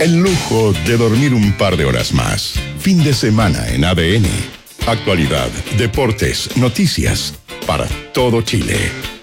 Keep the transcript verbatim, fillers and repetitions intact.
el lujo de dormir un par de horas más. Fin de semana en A D N. Actualidad, deportes, noticias para todo Chile.